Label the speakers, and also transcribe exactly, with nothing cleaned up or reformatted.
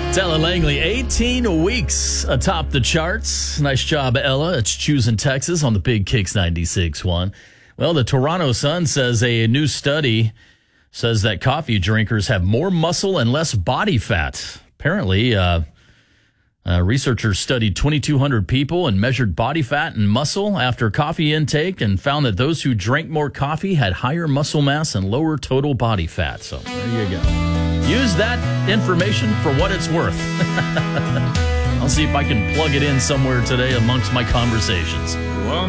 Speaker 1: It's Ella Langley, eighteen weeks atop the charts. Nice job, Ella. It's choosing Texas on the Big Kicks ninety-six point one. Well, the Toronto Sun says a new study says that coffee drinkers have more muscle and less body fat. Apparently, uh, uh, researchers studied twenty-two hundred people and measured body fat and muscle after coffee intake and found that those who drank more coffee had higher muscle mass and lower total body fat. So there you go. Use that information for what it's worth. I'll see if I can plug it in somewhere today amongst my conversations.
Speaker 2: Well,